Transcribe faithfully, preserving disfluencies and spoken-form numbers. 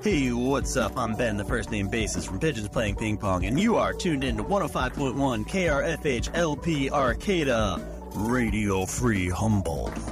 Hey, what's up? I'm Ben, the first name bassist from Pigeons Playing Ping Pong, and you are tuned in to one oh five point one K R F H L P Arcata, Radio Free Humboldt.